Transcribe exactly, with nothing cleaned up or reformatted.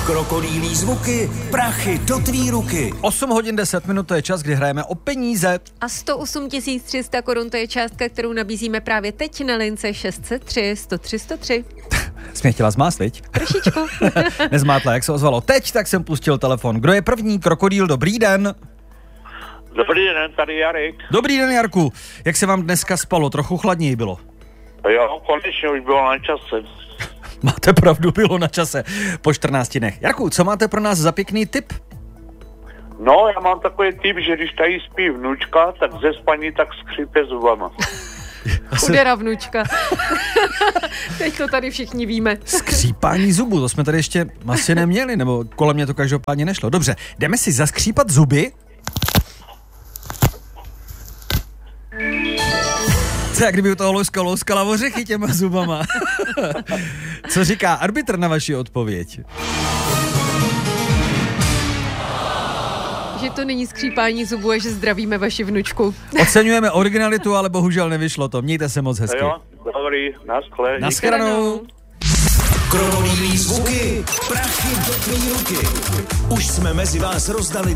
Krokodýlí zvuky, prachy do tvý ruky. osm hodin deset minut, to je čas, kdy hrajeme o peníze. A sto osm tisíc tři sta korun, to je částka, kterou nabízíme právě teď na lince šest set tři sto tři sto tři. Jsi mě chtěla zmást, viď? Trošičku. Nezmátla, jak se ozvalo. Teď tak jsem pustil telefon. Kdo je první? Krokodýl, dobrý den. Dobrý den, tady Jarek. Dobrý den, Jarku. Jak se vám dneska spalo? Trochu chladněji bylo. Jo, konečně už bylo na čase. Máte pravdu, bylo na čase. Po čtrnácti dnech. Jarku, co máte pro nás za pěkný tip? No, já mám takový tip, že když tady spí vnučka, tak ze spaní tak skřípe zubama. Chudera vnučka. Teď to tady všichni víme. Skřípání zubů, to jsme tady ještě asi neměli, nebo kolem mě to každopádně nešlo. Dobře, jdeme si zaskřípat zuby. To jak kdyby u toho louska louskala ořechy těma zubama. Co říká arbitr na vaši odpověď? Že to není skřípání zubů a že zdravíme vaši vnučku. Oceňujeme originalitu, ale bohužel nevyšlo to. Mějte se moc hezky. Jo, dobrý, naschle. Naschledanou. Krokodýlí zvuky, prachy do tvý ruky. Už jsme mezi vás rozdali